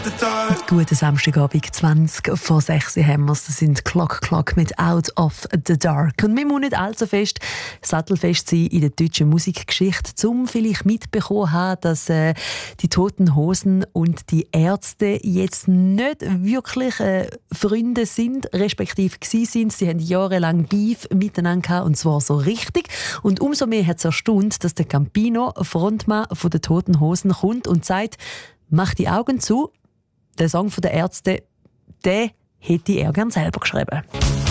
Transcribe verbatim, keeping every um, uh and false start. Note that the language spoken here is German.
Guten Samstagabend, zwanzig vor sechs haben wir es. Das sind Clock Clock mit Out of the Dark. Und wir müssen nicht allzu fest sattelfest sein in der deutschen Musikgeschichte, um vielleicht mitbekommen haben, dass äh, die Toten Hosen und die Ärzte jetzt nicht wirklich äh, Freunde sind, respektive gewesen sind. Sie haben jahrelang Beef miteinander gehabt, und zwar so richtig. Und umso mehr hat es erstaunt, dass der Campino, Frontmann von den Toten Hosen, kommt und sagt: «Mach die Augen zu, der Song der Ärzte, den hätte er gern selber geschrieben.»